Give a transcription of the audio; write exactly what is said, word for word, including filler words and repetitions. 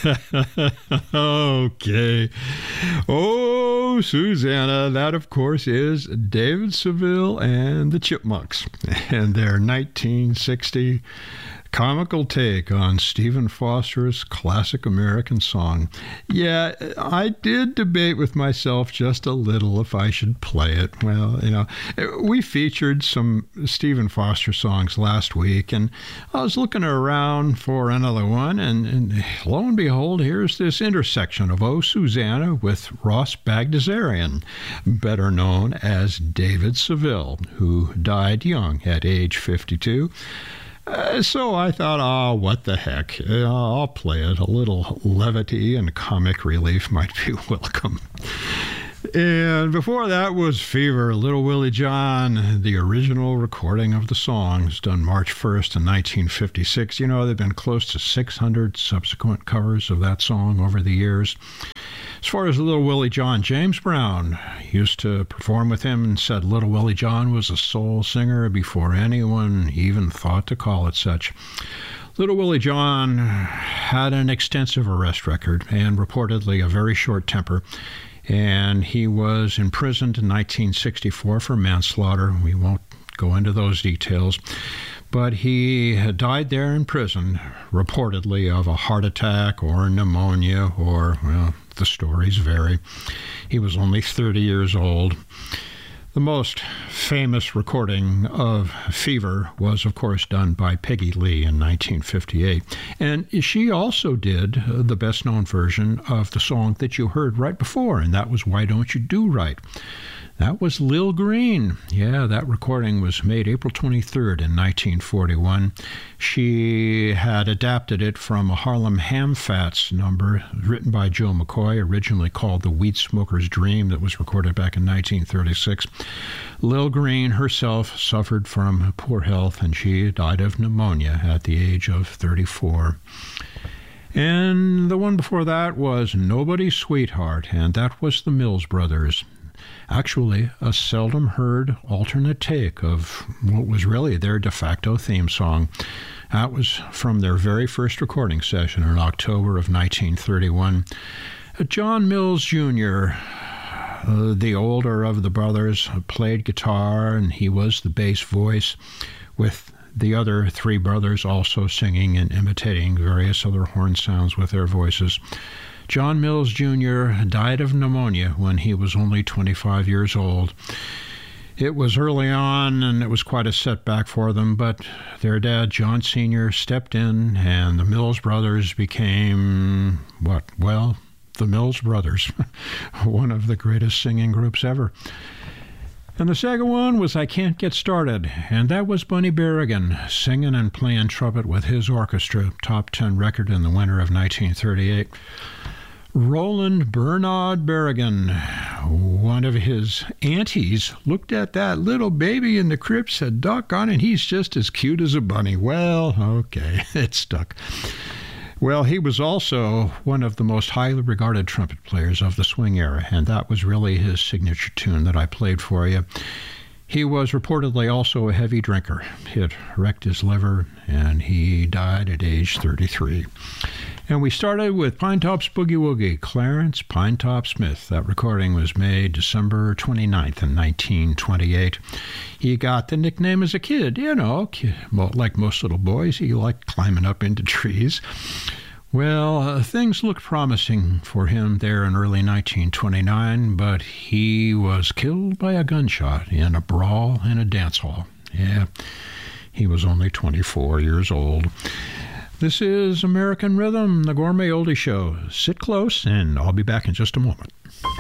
Okay. Oh, Susanna, that of course is David Seville and the Chipmunks and their nineteen sixty comical take on Stephen Foster's classic American song. Yeah, I did debate with myself just a little if I should play it. Well, you know, we featured some Stephen Foster songs last week, and I was looking around for another one, and, and lo and behold, here's this intersection of Oh, Susanna with Ross Bagdasarian, better known as David Seville, who died young at age fifty-two. Uh, so I thought, oh, what the heck, uh, I'll play it. A little levity and comic relief might be welcome. And before that was Fever, Little Willie John, the original recording of the songs done March first in nineteen fifty-six. You know, there have been close to six hundred subsequent covers of that song over the years. As far as Little Willie John, James Brown used to perform with him and said Little Willie John was a soul singer before anyone even thought to call it such. Little Willie John had an extensive arrest record and reportedly a very short temper, and he was imprisoned in nineteen sixty-four for manslaughter. We won't go into those details. But he had died there in prison, reportedly of a heart attack or pneumonia, or, well, the stories vary. He was only thirty years old. The most famous recording of Fever was, of course, done by Peggy Lee in nineteen fifty-eight. And she also did the best-known version of the song that you heard right before, and that was Why Don't You Do Right? That was Lil Green. Yeah, that recording was made April twenty-third in nineteen forty-one. She had adapted it from a Harlem Ham Fats number written by Joe McCoy, originally called The Weed Smoker's Dream, that was recorded back in nineteen thirty-six. Lil Green herself suffered from poor health, and she died of pneumonia at the age of thirty-four. And the one before that was Nobody's Sweetheart, and that was the Mills Brothers. Actually, a seldom heard alternate take of what was really their de facto theme song. That was from their very first recording session in October of nineteen thirty-one. John Mills Junior, uh, the older of the brothers, played guitar, and he was the bass voice, with the other three brothers also singing and imitating various other horn sounds with their voices. John Mills Junior died of pneumonia when he was only twenty-five years old. It was early on, and it was quite a setback for them, but their dad, John Senior, stepped in, and the Mills Brothers became, what, well, the Mills Brothers, one of the greatest singing groups ever. And the second one was I Can't Get Started, and that was Bunny Berrigan singing and playing trumpet with his orchestra, top ten record in the winter of nineteen thirty-eight. Roland Bernard Berrigan, one of his aunties, looked at that little baby in the crib, said, doggone it, he's just as cute as a bunny. Well, okay, it stuck. Well, he was also one of the most highly regarded trumpet players of the swing era, and that was really his signature tune that I played for you. He was reportedly also a heavy drinker. It wrecked his liver, and he died at age thirty-three. And we started with Pinetop's Boogie Woogie, Clarence Pinetop Smith. That recording was made December twenty-ninth in nineteen twenty-eight. He got the nickname as a kid, you know, like most little boys, he liked climbing up into trees. Well, uh, things looked promising for him there in early nineteen twenty-nine, but he was killed by a gunshot in a brawl in a dance hall. Yeah, he was only twenty-four years old. This is American Rhythm, the Gourmet Oldie Show. Sit close, and I'll be back in just a moment.